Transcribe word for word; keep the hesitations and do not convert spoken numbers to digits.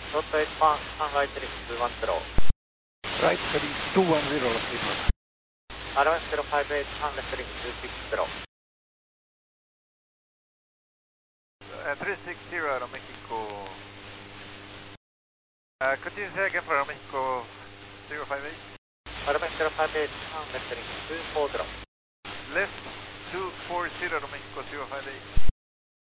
Total one, one right heading two one zero. Right heading two one zero, Los Angeles. R one zero five eight, one left heading two six zero. Uh, three six zero, Aeromexico. Uh, could you say again for Aeromexico zero five eight? R one zero five eight, one left heading two four zero. Left two four zero, Aeromexico zero five eight.